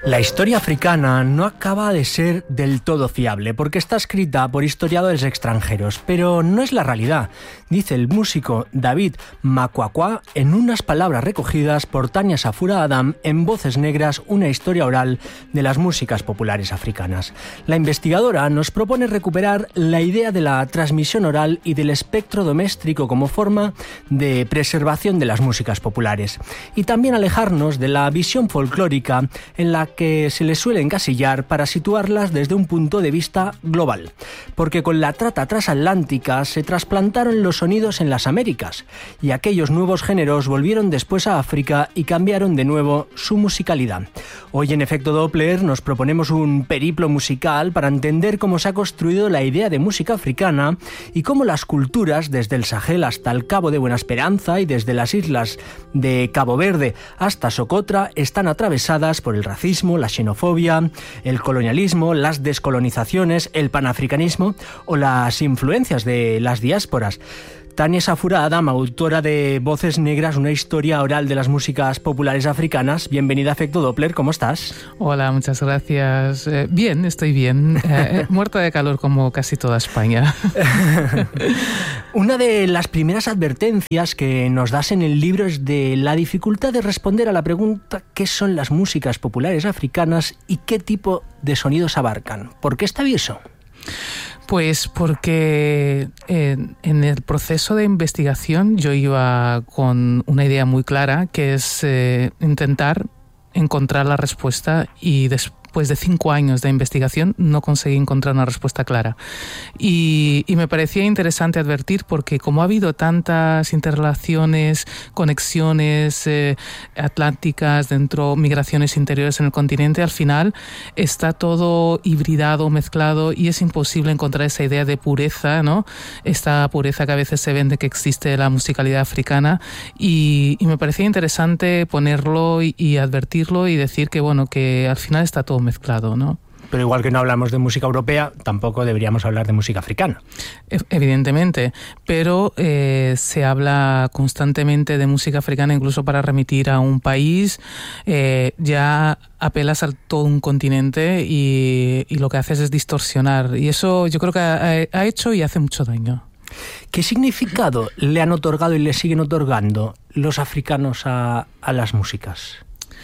La historia africana no acaba de ser del todo fiable porque está escrita por historiadores extranjeros, pero no es la realidad, dice el músico David Makwakwa en unas palabras recogidas por Tania Safura Adam en Voces Negras, una historia oral de las músicas populares africanas. La investigadora nos propone recuperar la idea de la transmisión oral y del espectro doméstico como forma de preservación de las músicas populares, y también alejarnos de la visión folclórica en la que se les suele encasillar para situarlas desde un punto de vista global, porque con la trata transatlántica se trasplantaron los sonidos en las Américas y aquellos nuevos géneros volvieron después a África y cambiaron de nuevo su musicalidad. Hoy en Efecto Doppler nos proponemos un periplo musical para entender cómo se ha construido la idea de música africana y cómo las culturas, desde el Sahel hasta el Cabo de Buena Esperanza y desde las islas de Cabo Verde hasta Socotra, están atravesadas por el racismo, la xenofobia, el colonialismo, las descolonizaciones, el panafricanismo o las influencias de las diásporas. Tania Safura Adam, autora de Voces Negras, una historia oral de las músicas populares africanas. Bienvenida a Efecto Doppler, ¿cómo estás? Hola, muchas gracias. Bien, estoy bien. Muerta de calor como casi toda España. Una de las primeras advertencias que nos das en el libro es de la dificultad de responder a la pregunta ¿qué son las músicas populares africanas y qué tipo de sonidos abarcan? ¿Por qué está eso? Pues porque en el proceso de investigación yo iba con una idea muy clara, que es intentar encontrar la respuesta, y después de 5 años de investigación no conseguí encontrar una respuesta clara. Y me parecía interesante advertir, porque como ha habido tantas interrelaciones, conexiones atlánticas dentro, migraciones interiores en el continente, al final está todo hibridado, mezclado, y es imposible encontrar esa idea de pureza, ¿no? Esta pureza que a veces se vende que existe la musicalidad africana, y me parecía interesante ponerlo y advertirlo y decir que, bueno, que al final está todo mezclado, ¿no? Pero igual que no hablamos de música europea, tampoco deberíamos hablar de música africana. Evidentemente, pero se habla constantemente de música africana, incluso para remitir a un país, ya apelas a todo un continente y lo que haces es distorsionar. Y eso yo creo que ha hecho y hace mucho daño. ¿Qué significado le han otorgado y le siguen otorgando los africanos a las músicas?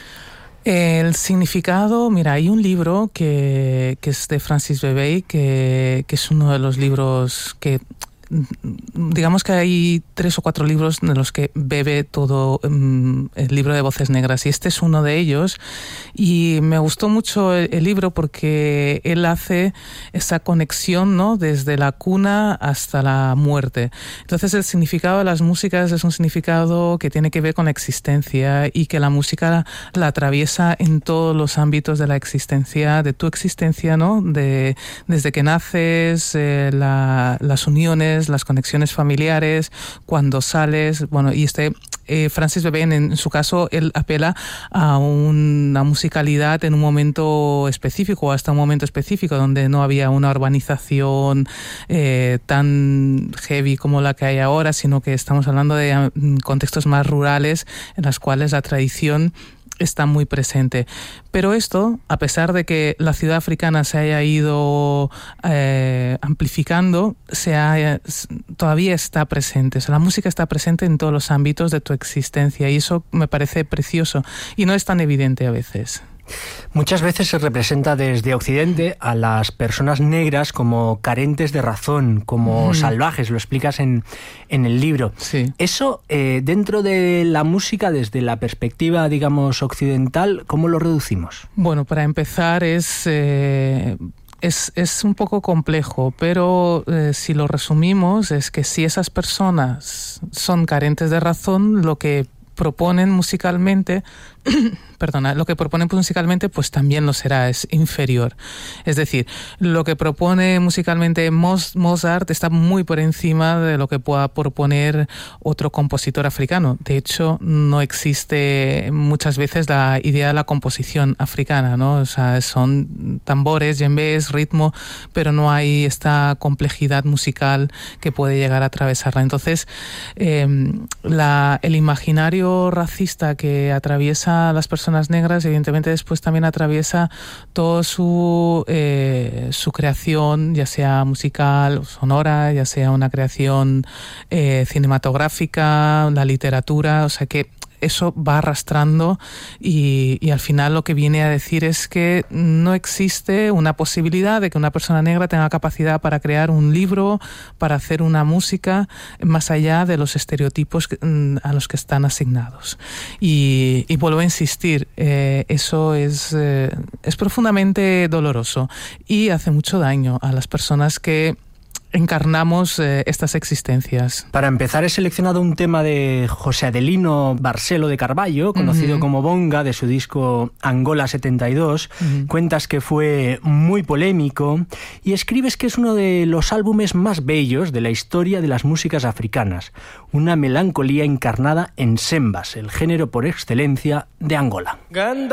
El significado, mira, hay un libro que es de Francis Bebey, que es uno de los libros que, digamos que hay 3 o 4 libros de los que bebe todo el libro de Voces Negras, y este es uno de ellos, y me gustó mucho el libro porque él hace esa conexión, ¿no?, desde la cuna hasta la muerte. Entonces el significado de las músicas es un significado que tiene que ver con la existencia, y que la música la atraviesa en todos los ámbitos de la existencia, de tu existencia, ¿no?, desde que naces, las uniones, las conexiones familiares, cuando sales, bueno, y Francis Bebey, en su caso, él apela a una musicalidad en un momento específico, hasta un momento específico, donde no había una urbanización tan heavy como la que hay ahora, sino que estamos hablando de contextos más rurales en los cuales la tradición está muy presente. Pero esto, a pesar de que la ciudad africana se haya ido amplificando, todavía está presente. O sea, la música está presente en todos los ámbitos de tu existencia, y eso me parece precioso y no es tan evidente a veces. Muchas veces se representa desde Occidente a las personas negras como carentes de razón, como salvajes, lo explicas en el libro. Sí. Eso, dentro de la música, desde la perspectiva, digamos, occidental, ¿cómo lo reducimos? Bueno, para empezar es un poco complejo, pero si lo resumimos es que si esas personas son carentes de razón, lo que proponen musicalmente pues también lo será, es inferior. Es decir, lo que propone musicalmente Mozart está muy por encima de lo que pueda proponer otro compositor africano. De hecho, no existe muchas veces la idea de la composición africana, ¿no? O sea, son tambores, djembés, ritmo, pero no hay esta complejidad musical que puede llegar a atravesarla. Entonces, el imaginario racista que atraviesa atraviesa a las personas negras, evidentemente después también atraviesa toda su creación, ya sea musical o sonora, ya sea una creación cinematográfica, la literatura, o sea que eso va arrastrando y al final lo que viene a decir es que no existe una posibilidad de que una persona negra tenga capacidad para crear un libro, para hacer una música, más allá de los estereotipos a los que están asignados. Y vuelvo a insistir, eso es profundamente doloroso y hace mucho daño a las personas que encarnamos estas existencias. Para empezar, he seleccionado un tema de José Adelino Barcelo de Carballo, conocido como Bonga, de su disco Angola 72. Cuentas que fue muy polémico y escribes que es uno de los álbumes más bellos de la historia de las músicas africanas. Una melancolía encarnada en sembas, el género por excelencia de Angola.